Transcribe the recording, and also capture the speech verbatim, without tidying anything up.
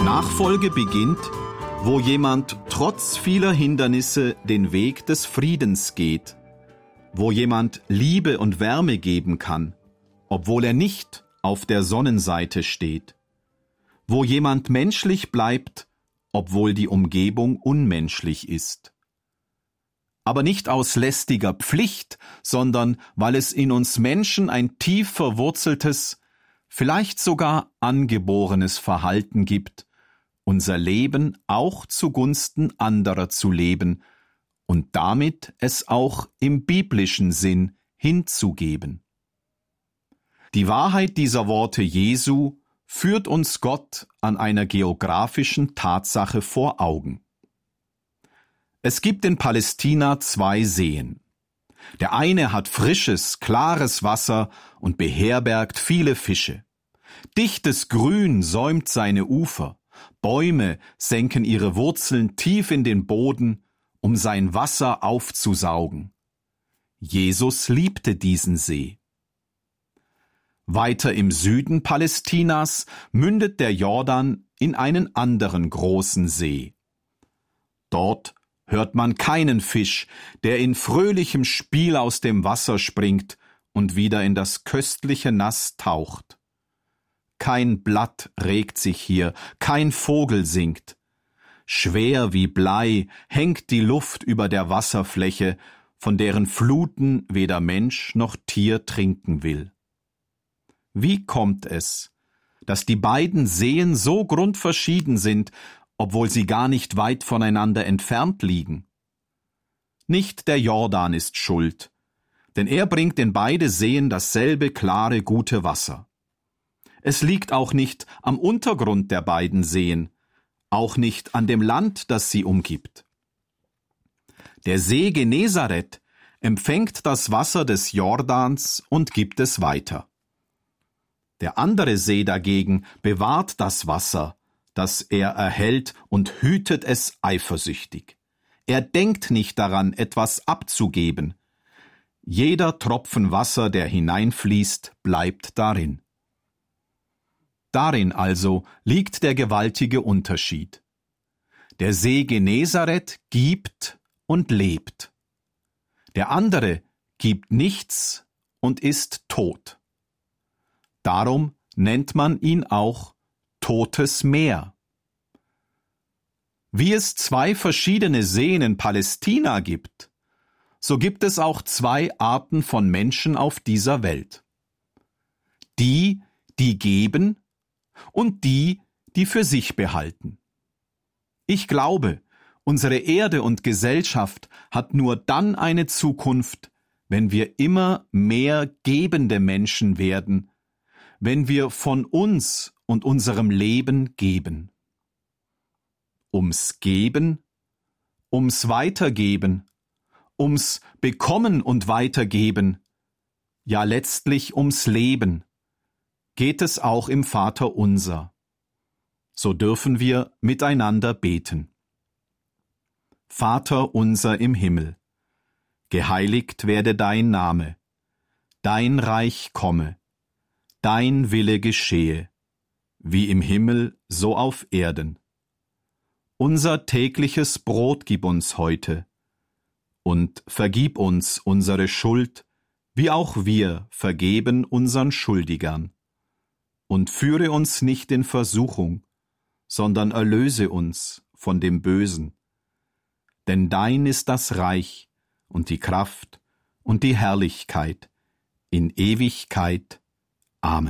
Nachfolge beginnt, wo jemand trotz vieler Hindernisse den Weg des Friedens geht, wo jemand Liebe und Wärme geben kann, obwohl er nicht auf der Sonnenseite steht, wo jemand menschlich bleibt, obwohl die Umgebung unmenschlich ist. Aber nicht aus lästiger Pflicht, sondern weil es in uns Menschen ein tief verwurzeltes, vielleicht sogar angeborenes Verhalten gibt, unser Leben auch zugunsten anderer zu leben und damit es auch im biblischen Sinn hinzugeben. Die Wahrheit dieser Worte Jesu führt uns Gott an einer geografischen Tatsache vor Augen. Es gibt in Palästina zwei Seen. Der eine hat frisches, klares Wasser und beherbergt viele Fische. Dichtes Grün säumt seine Ufer. Bäume senken ihre Wurzeln tief in den Boden, um sein Wasser aufzusaugen. Jesus liebte diesen See. Weiter im Süden Palästinas mündet der Jordan in einen anderen großen See. Dort hört man keinen Fisch, der in fröhlichem Spiel aus dem Wasser springt und wieder in das köstliche Nass taucht. Kein Blatt regt sich hier, kein Vogel singt. Schwer wie Blei hängt die Luft über der Wasserfläche, von deren Fluten weder Mensch noch Tier trinken will. Wie kommt es, dass die beiden Seen so grundverschieden sind, obwohl sie gar nicht weit voneinander entfernt liegen? Nicht der Jordan ist schuld, denn er bringt in beide Seen dasselbe klare, gute Wasser. Es liegt auch nicht am Untergrund der beiden Seen, auch nicht an dem Land, das sie umgibt. Der See Genezareth empfängt das Wasser des Jordans und gibt es weiter. Der andere See dagegen bewahrt das Wasser, das er erhält, und hütet es eifersüchtig. Er denkt nicht daran, etwas abzugeben. Jeder Tropfen Wasser, der hineinfließt, bleibt darin. Darin also liegt der gewaltige Unterschied. Der See Genezareth gibt und lebt. Der andere gibt nichts und ist tot. Darum nennt man ihn auch Totes Meer. Wie es zwei verschiedene Seen in Palästina gibt, so gibt es auch zwei Arten von Menschen auf dieser Welt. Die, die geben, und die, die für sich behalten. Ich glaube, unsere Erde und Gesellschaft hat nur dann eine Zukunft, wenn wir immer mehr gebende Menschen werden, wenn wir von uns und unserem Leben geben. Ums Geben, ums Weitergeben, ums Bekommen und Weitergeben, ja letztlich ums Leben, geht es auch im Vaterunser. So dürfen wir miteinander beten. Vater unser im Himmel, geheiligt werde dein Name, dein Reich komme, dein Wille geschehe, wie im Himmel so auf Erden. Unser tägliches Brot gib uns heute, und vergib uns unsere Schuld, wie auch wir vergeben unseren Schuldigern. Und führe uns nicht in Versuchung, sondern erlöse uns von dem Bösen. Denn dein ist das Reich und die Kraft und die Herrlichkeit in Ewigkeit. Amen.